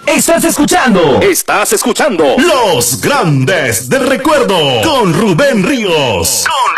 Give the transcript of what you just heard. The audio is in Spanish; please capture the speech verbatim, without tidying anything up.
Estás escuchando. Estás escuchando Los Grandes del Recuerdo con Rubén Ríos. Con